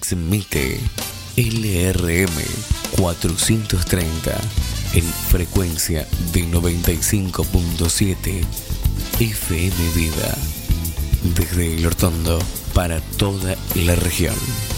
transmite LRM 430 en frecuencia de 95.7 FM Vida, desde El Hortondo para toda la región.